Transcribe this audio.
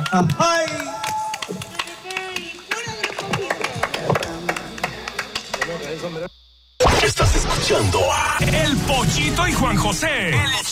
¡Ay! Estás escuchando a El Pollito y Juan José.